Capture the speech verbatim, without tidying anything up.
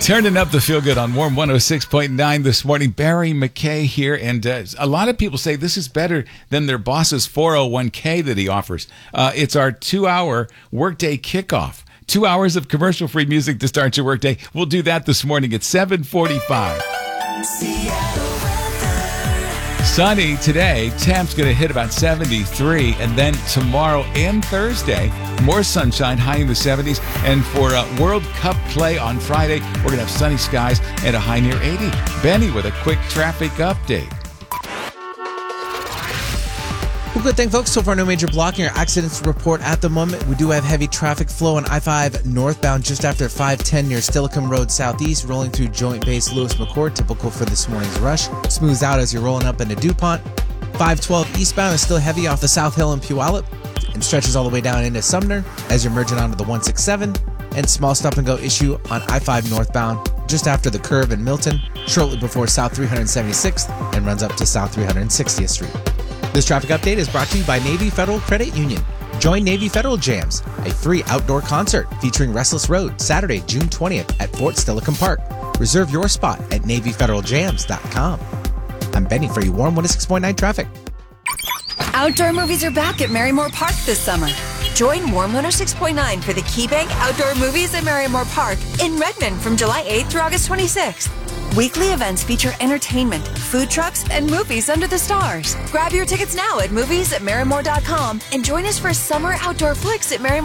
Turning up the feel good on Warm one oh six point nine this morning. Barry McKay here, and uh, a lot of people say this is better than their boss's four oh one k that he offers. Uh, it's our two-hour workday kickoff. Two hours of commercial-free music to start your workday. We'll do that this morning at seven forty-five. Sunny today. Temp's going to hit about seventy-three, and then tomorrow and Thursday, more sunshine, high in the seventies. And for uh, World Cup play on Friday, we're going to have sunny skies and a high near eighty. Benny with a quick traffic update. Well, good thing, folks. So far, no major blocking or accidents report at the moment. We do have heavy traffic flow on I five northbound just after five ten near Stillicum Road Southeast, rolling through Joint Base Lewis McCord, typical for this morning's rush. Smooths out as you're rolling up into DuPont. five twelve eastbound is still heavy off the South Hill and Puyallup and stretches all the way down into Sumner as you're merging onto the one sixty-seven. And small stop-and-go issue on I five northbound just after the curve in Milton, shortly before South three seventy-sixth and runs up to South three sixtieth Street. This traffic update is brought to you by Navy Federal Credit Union. Join Navy Federal Jams, a free outdoor concert featuring Restless Road, Saturday, June twentieth at Fort Stillicum Park. Reserve your spot at navy federal jams dot com. I'm Benny for your Warm one oh six point nine traffic. Outdoor movies are back at Marymore Park this summer. Join Warm one oh six point nine for the KeyBank Outdoor Movies at Marymore Park in Redmond from July eighth through August twenty-sixth. Weekly events feature entertainment, food trucks, and movies under the stars. Grab your tickets now at movies at marymore dot com and join us for summer outdoor flicks at Marymore.